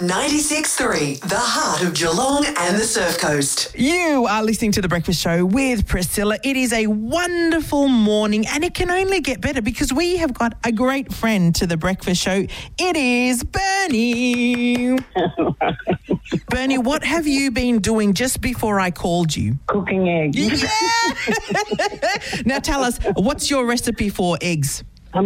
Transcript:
96.3, the heart of Geelong and the Surf Coast. You are listening to The Breakfast Show with Priscilla. It is a wonderful morning and it can only get better because we have got a great friend to The Breakfast Show. It is Bernie. Bernie, what have you been doing just before I called you? Cooking eggs. Yeah! Now tell us, what's your recipe for eggs?